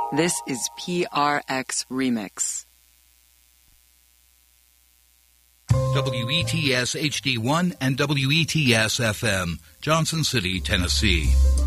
This is PRX Remix. WETS HD1 and WETS FM, Johnson City, Tennessee.